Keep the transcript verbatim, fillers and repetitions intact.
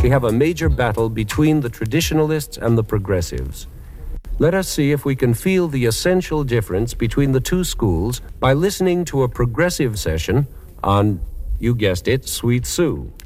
we have a major battle between the traditionalists and the progressives. Let us see if we can feel the essential difference between the two schools by listening to a progressive session on, you guessed it, Sweet Sue.